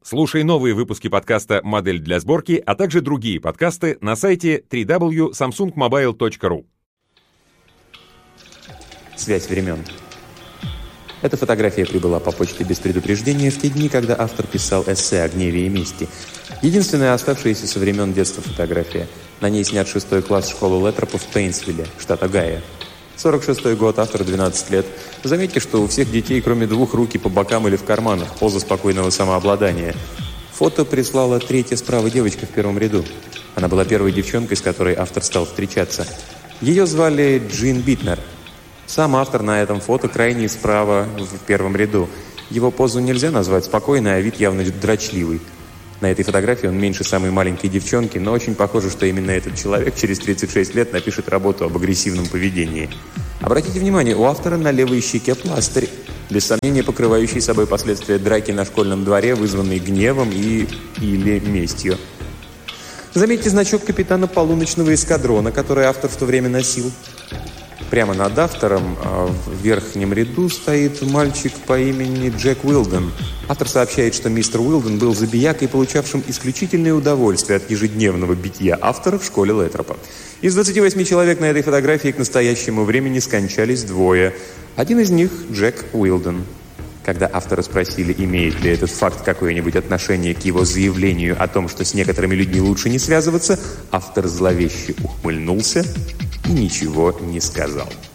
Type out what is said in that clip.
Слушай новые выпуски подкаста «Модель для сборки», а также другие подкасты на сайте www.samsungmobile.ru. Связь времен. Эта фотография прибыла по почте без предупреждения в те дни, когда автор писал эссе о гневе и мести. Единственная оставшаяся со времен детства фотография. На ней снят 6 класс школы Летропа в Пейнсвилле, штат Огайо. 46-й год, автор 12 лет. Заметьте, что у всех детей, кроме двух, руки по бокам или в карманах, поза спокойного самообладания. Фото прислала третья справа девочка в первом ряду. Она была первой девчонкой, с которой автор стал встречаться. Ее звали Джин Битнер. Сам автор на этом фото крайне справа в первом ряду. Его позу нельзя назвать спокойной, а вид явно дрочливый. На этой фотографии он меньше самой маленькой девчонки, но очень похоже, что именно этот человек через 36 лет напишет работу об агрессивном поведении. Обратите внимание, у автора на левой щеке пластырь, без сомнения покрывающий собой последствия драки на школьном дворе, вызванной гневом или местью. Заметьте значок капитана полуночного эскадрона, который автор в то время носил. Прямо над автором в верхнем ряду стоит мальчик по имени Джек Уилден. Автор сообщает, что мистер Уилден был забиякой, получавшим исключительное удовольствие от ежедневного битья автора в школе Летропа. Из 28 человек на этой фотографии к настоящему времени скончались двое. Один из них – Джек Уилден. Когда автора спросили, имеет ли этот факт какое-нибудь отношение к его заявлению о том, что с некоторыми людьми лучше не связываться, автор зловеще ухмыльнулся и ничего не сказал.